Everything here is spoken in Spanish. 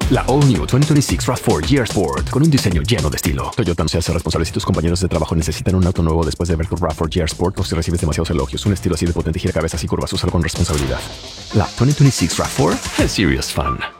La All New 2026 RAV4 GR Sport con un diseño lleno de estilo. Toyota no se hace responsable si tus compañeros de trabajo necesitan un auto nuevo después de ver tu RAV4 GR Sport o si recibes demasiados elogios. Un estilo así de potente gira cabezas y curvas. Úsalo con responsabilidad. La 2026 RAV4 es serious fun.